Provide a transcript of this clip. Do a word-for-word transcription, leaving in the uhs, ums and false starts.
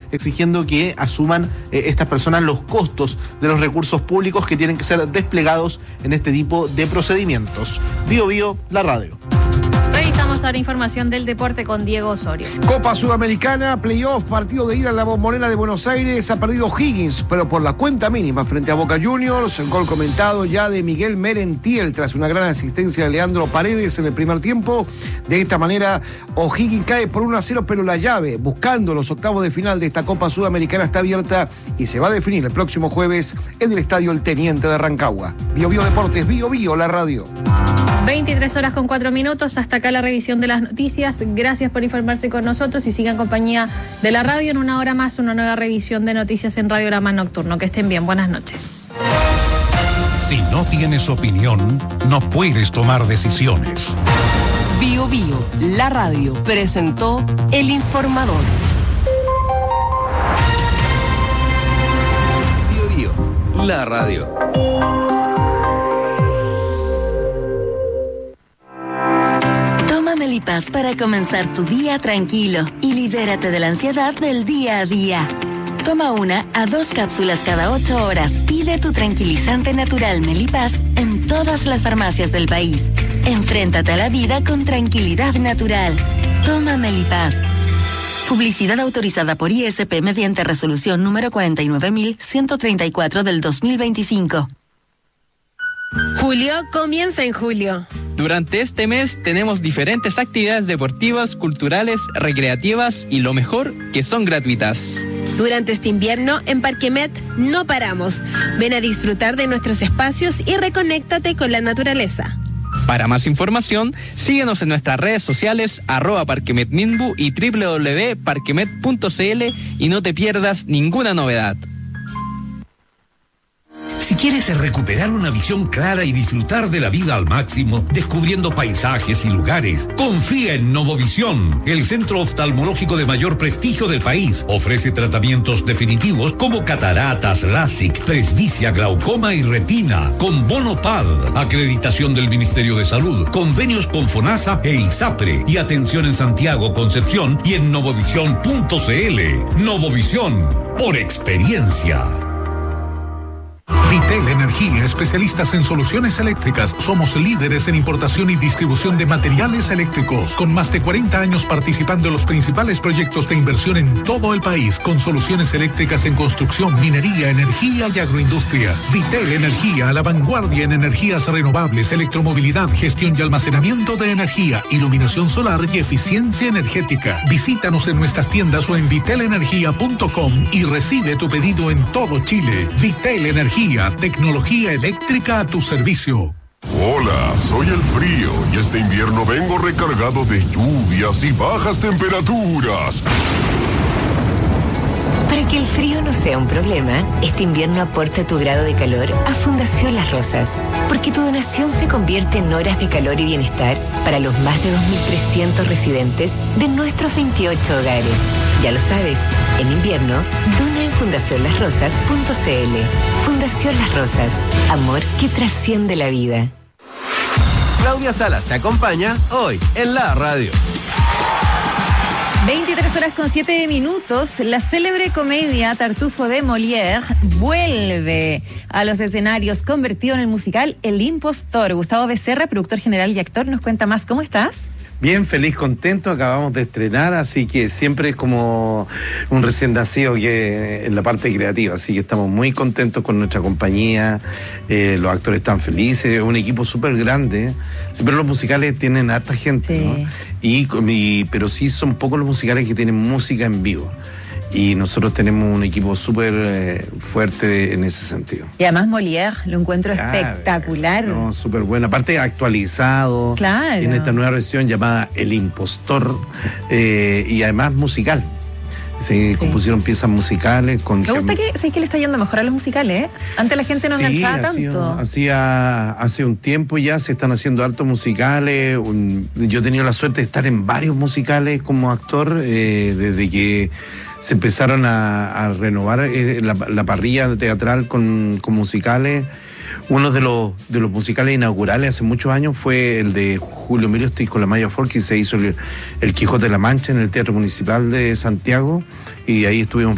exigiendo que asuman eh, estas personas los costos de los recursos públicos que tienen que ser desplegados en este tipo de procedimientos. Bio Bio, la radio. Revisamos ahora información del deporte con Diego Osorio. Copa Sudamericana, playoff, partido de ida en la Bombonera de Buenos Aires. Ha perdido Higgins, pero por la cuenta mínima frente a Boca Juniors. El gol comentado ya de Miguel Merentiel tras una gran asistencia de Leandro Paredes en el primer tiempo. De esta manera, O'Higgins cae por uno a cero, pero la llave, buscando los octavos de final de esta Copa Sudamericana, está abierta y se va a definir el próximo jueves en el Estadio El Teniente de Rancagua. Bio Bio Deportes, Bio Bio, la radio. veintitrés horas con cuatro minutos, hasta acá la revisión de las noticias. Gracias por informarse con nosotros y sigan compañía de la radio. En una hora más, una nueva revisión de noticias en Radiograma Nocturno. Que estén bien, buenas noches. Si no tienes opinión, no puedes tomar decisiones. Bio Bio, la radio, presentó El Informador. Bio Bio, la radio. Melipaz para comenzar tu día tranquilo y libérate de la ansiedad del día a día. Toma una a dos cápsulas cada ocho horas. Pide tu tranquilizante natural Melipaz en todas las farmacias del país. Enfréntate a la vida con tranquilidad natural. Toma Melipaz. Publicidad autorizada por I S P mediante resolución número cuarenta y nueve mil ciento treinta y cuatro del dos mil veinticinco. Julio comienza en julio. Durante este mes tenemos diferentes actividades deportivas, culturales, recreativas y lo mejor, que son gratuitas. Durante este invierno, en Parquemet no paramos. Ven a disfrutar de nuestros espacios y reconéctate con la naturaleza. Para más información, síguenos en nuestras redes sociales, arroba parquemetminbu y doble u doble u doble u punto parquemet punto c l y no te pierdas ninguna novedad. Si quieres recuperar una visión clara y disfrutar de la vida al máximo, descubriendo paisajes y lugares, confía en Novovisión, el centro oftalmológico de mayor prestigio del país. Ofrece tratamientos definitivos como cataratas, LASIK, presbicia, glaucoma y retina, con bono P A D, acreditación del Ministerio de Salud, convenios con FONASA e ISAPRE, y atención en Santiago, Concepción y en novovisión punto c l. Novovisión, por experiencia. Vitel Energía, especialistas en soluciones eléctricas. Somos líderes en importación y distribución de materiales eléctricos, con más de cuarenta años participando en los principales proyectos de inversión en todo el país, con soluciones eléctricas en construcción, minería, energía y agroindustria. Vitel Energía, a la vanguardia en energías renovables, electromovilidad, gestión y almacenamiento de energía, iluminación solar y eficiencia energética. Visítanos en nuestras tiendas o en vitel energía punto com y recibe tu pedido en todo Chile. Vitel Energía, tecnología eléctrica a tu servicio. Hola, soy el frío y este invierno vengo recargado de lluvias y bajas temperaturas. Para que el frío no sea un problema, este invierno aporta tu grado de calor a Fundación Las Rosas, porque tu donación se convierte en horas de calor y bienestar para los más de dos mil trescientos residentes de nuestros veintiocho hogares. Ya lo sabes, en invierno, dona en fundación las rosas punto c l. Fundación Las Rosas, amor que trasciende la vida. Claudia Salas te acompaña hoy en la radio. veintitrés horas con siete minutos, la célebre comedia Tartufo de Molière vuelve a los escenarios, convertido en el musical El Impostor. Gustavo Becerra, productor general y actor, nos cuenta más. ¿Cómo estás? Bien, feliz, contento, acabamos de estrenar, así que siempre es como un recién nacido que en la parte creativa, así que estamos muy contentos con nuestra compañía, eh, los actores están felices, es un equipo súper grande, siempre los musicales tienen harta gente, sí, ¿no? Y, y, pero sí son pocos los musicales que tienen música en vivo. Y nosotros tenemos un equipo súper eh, fuerte en ese sentido. Y además Molière, lo encuentro claro, espectacular. No, súper bueno. Aparte actualizado. Claro. En esta nueva versión llamada El Impostor. Eh, y además musical. Se sí. compusieron piezas musicales. Con Me gusta que, ¿sabes que le está yendo mejor a los musicales? ¿eh? Antes la gente no sí, enganchaba tanto. Hacía, hace un tiempo ya se están haciendo hartos musicales. Un, yo he tenido la suerte de estar en varios musicales como actor eh, desde que se empezaron a, a renovar eh, la, la parrilla teatral con, con musicales. Uno de los, de los musicales inaugurales hace muchos años fue el de Julio Emilio Stich con la Maya Folk, y se hizo el, el Quijote de la Mancha en el Teatro Municipal de Santiago, y ahí estuvimos